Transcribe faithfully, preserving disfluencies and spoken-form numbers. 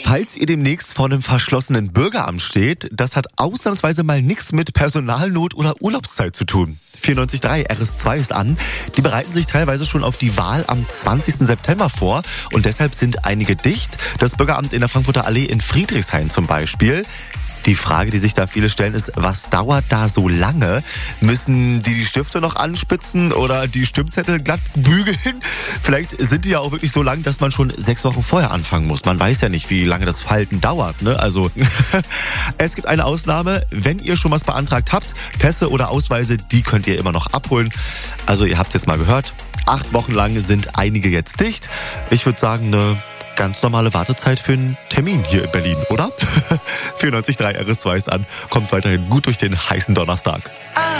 Falls ihr demnächst vor einem verschlossenen Bürgeramt steht, das hat ausnahmsweise mal nichts mit Personalnot oder Urlaubszeit zu tun. vierundneunzig Komma drei R S zwei ist an. Die bereiten sich teilweise schon auf die Wahl am zwanzigsten September vor und deshalb sind einige dicht. Das Bürgeramt in der Frankfurter Allee in Friedrichshain zum Beispiel. Die Frage, die sich da viele stellen, ist, was dauert da so lange? Müssen die die Stifte noch anspitzen oder die Stimmzettel glatt bügeln? Vielleicht sind die ja auch wirklich so lang, dass man schon sechs Wochen vorher anfangen muss. Man weiß ja nicht, wie lange das Falten dauert, ne? Also, es gibt eine Ausnahme. Wenn ihr schon was beantragt habt, Pässe oder Ausweise, die könnt ihr immer noch abholen. Also, ihr habt es jetzt mal gehört. Acht Wochen lang sind einige jetzt dicht. Ich würde sagen, eine ganz normale Wartezeit für einen Termin hier in Berlin, oder? vierundneunzig Komma drei R S zwei ist an. Kommt weiterhin gut durch den heißen Donnerstag.